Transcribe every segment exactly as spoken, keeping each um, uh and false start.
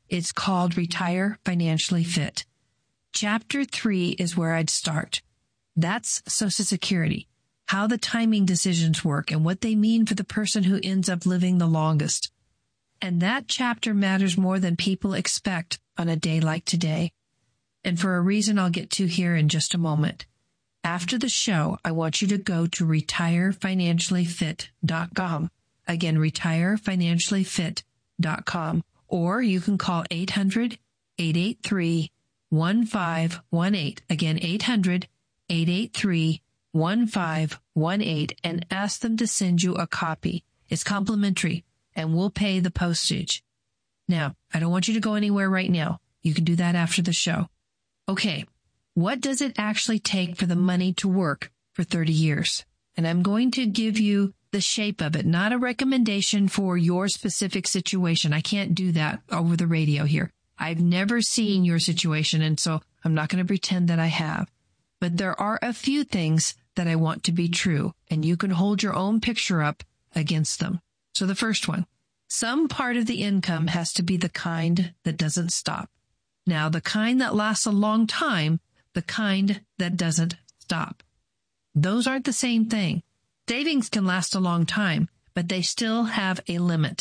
It's called Retire Financially Fit. Chapter three is where I'd start. That's Social Security, how the timing decisions work and what they mean for the person who ends up living the longest. And that chapter matters more than people expect on a day like today. And for a reason I'll get to here in just a moment. After the show, I want you to go to retire financially fit dot com. Again, retire financially fit dot com. Or you can call eight hundred, eight eight three, one five one eight. Again, eight hundred, eight eight three, one five one eight and ask them to send you a copy. It's complimentary and we'll pay the postage. Now, I don't want you to go anywhere right now. You can do that after the show. Okay, what does it actually take for the money to work for thirty years? And I'm going to give you the shape of it, not a recommendation for your specific situation. I can't do that over the radio here. I've never seen your situation, and so I'm not going to pretend that I have. But there are a few things that I want to be true, and you can hold your own picture up against them. So the first one, some part of the income has to be the kind that doesn't stop. Now, the kind that lasts a long time, the kind that doesn't stop. Those aren't the same thing. Savings can last a long time, but they still have a limit.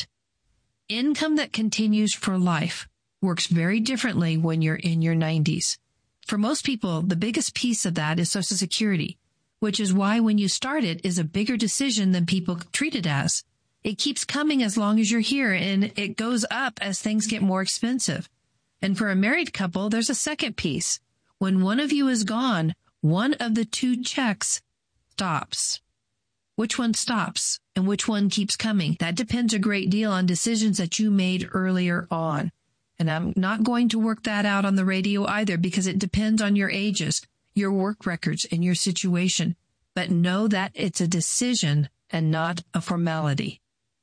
Income that continues for life works very differently when you're in your nineties. For most people, the biggest piece of that is Social Security, which is why when you start it is a bigger decision than people treat it as. It keeps coming as long as you're here, and it goes up as things get more expensive. And for a married couple, there's a second piece. When one of you is gone, one of the two checks stops. Which one stops and which one keeps coming? That depends a great deal on decisions that you made earlier on. And I'm not going to work that out on the radio either because it depends on your ages, your work records, and your situation. But know that it's a decision and not a formality.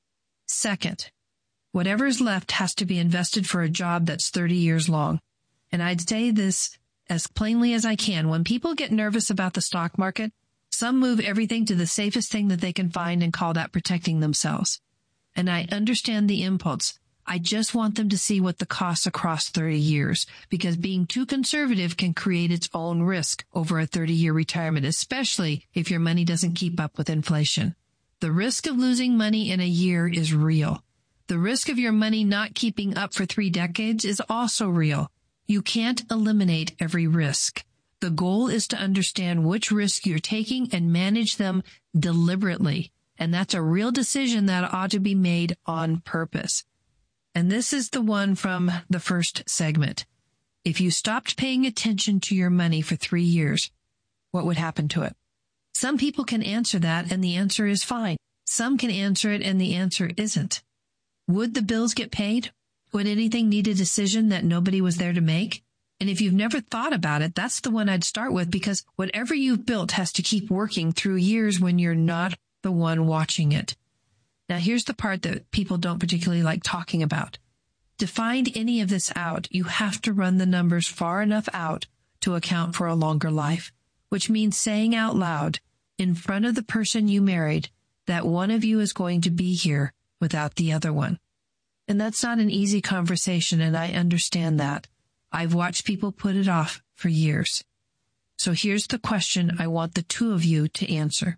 Second, whatever's left has to be invested for a job that's thirty years long. And I'd say this as plainly as I can. When people get nervous about the stock market, some move everything to the safest thing that they can find and call that protecting themselves. And I understand the impulse. I just want them to see what the costs across thirty years, because being too conservative can create its own risk over a thirty-year retirement, especially if your money doesn't keep up with inflation. The risk of losing money in a year is real. The risk of your money not keeping up for three decades is also real. You can't eliminate every risk. The goal is to understand which risk you're taking and manage them deliberately. And that's a real decision that ought to be made on purpose. And this is the one from the first segment. If you stopped paying attention to your money for three years, what would happen to it? Some people can answer that and the answer is fine. Some can answer it and the answer isn't. Would the bills get paid? Would anything need a decision that nobody was there to make? And if you've never thought about it, that's the one I'd start with, because whatever you've built has to keep working through years when you're not the one watching it. Now, here's the part that people don't particularly like talking about. To find any of this out, you have to run the numbers far enough out to account for a longer life, which means saying out loud in front of the person you married that one of you is going to be here without the other one. And that's not an easy conversation, and I understand that. I've watched people put it off for years. So here's the question I want the two of you to answer.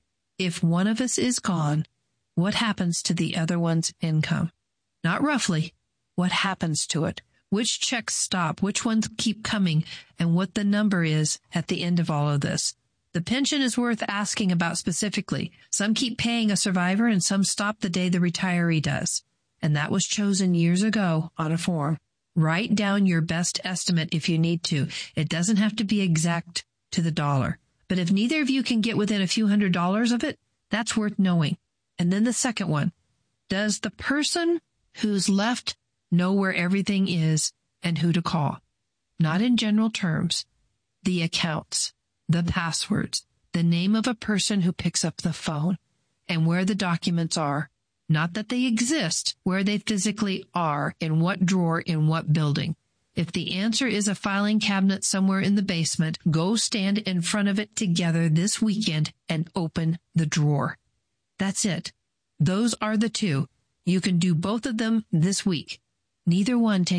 If one of us is gone, what happens to the other one's income? Not roughly. What happens to it? Which checks stop? Which ones keep coming? And what the number is at the end of all of this. The pension is worth asking about specifically. Some keep paying a survivor and some stop the day the retiree does. And that was chosen years ago on a form. Write down your best estimate if you need to. It doesn't have to be exact to the dollar. But if neither of you can get within a few hundred dollars of it, that's worth knowing. And then the second one. Does the person who's left know where everything is and who to call? Not in general terms. The accounts, the passwords, the name of a person who picks up the phone, and where the documents are. Not that they exist, where they physically are, in what drawer, in what building. If the answer is a filing cabinet somewhere in the basement, go stand in front of it together this weekend and open the drawer. That's it. Those are the two. You can do both of them this week. Neither one takes